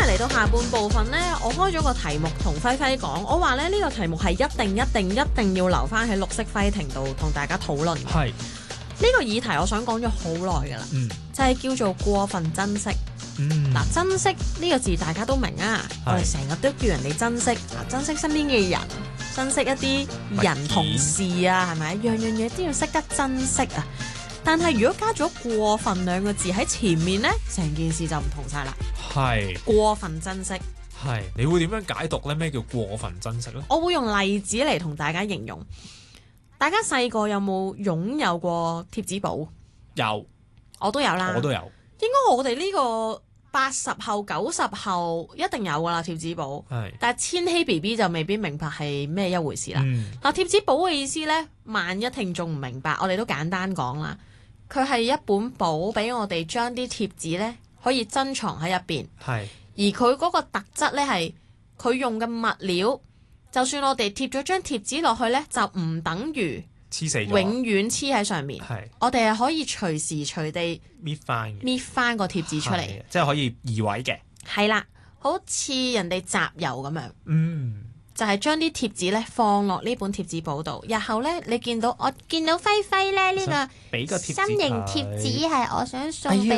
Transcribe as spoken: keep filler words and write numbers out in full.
嚟到下半部分呢，我開咗個題目同輝輝講，我話咧呢、呢個題目係一定一定一定要留翻喺綠色輝庭度同大家討論嘅。 係呢個議題我想講咗好耐㗎啦， 嗯， 就係叫做過分珍惜。 嗯， 嗱，珍惜呢個字大家都明啊，我哋成日都叫人哋珍惜，嗱，珍惜身邊嘅人，珍惜一啲人同事啊，係咪？樣樣嘢都要識得珍惜啊！但係如果加咗過分兩個字喺前面呢，成件事就唔同晒啦。 係過分珍惜， 係，你會點樣解讀呢？咩叫過分珍惜呢？ 我會用例子嚟同大家形容。大家細個有冇擁有過貼紙簿？ 有， 我都有啦。 我都有。 應該我哋呢個八十後、九十後一定有噶啦貼紙簿。 係， 但係千禧 B B 就未必明白係咩一回事啦。 嗯， 嗱，貼紙簿嘅意思呢，萬一聽眾唔明白，我哋都簡單講啦。佢係一本簿，俾我哋將啲貼紙呢可以珍藏喺入邊。 係， 而佢嗰個特質呢，係佢用嘅物料，就算我哋貼咗張貼紙落去呢，就唔等於黐死咗， 永遠黐喺上面。 係， 我哋係可以隨時隨地搣翻嘅， 搣翻個貼紙出嚟。 係即係可以移位嘅。 係啦，好似人哋集郵咁樣。 嗯， 就係將啲貼紙咧放落呢本貼紙簿度，日後咧你見到我見到輝輝咧呢、呢個俾個貼紙心形貼紙係我想送哎呀